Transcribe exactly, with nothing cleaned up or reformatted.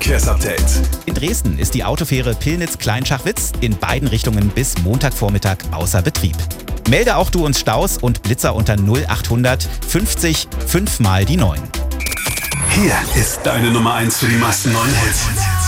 Verkehrsupdate. In Dresden ist die Autofähre Pillnitz-Kleinschachwitz in beiden Richtungen bis Montagvormittag außer Betrieb. Melde auch du uns Staus und Blitzer unter null achthundert fünfzig fünf mal die neun. Hier ist deine Nummer eins für die meisten neuen Hits.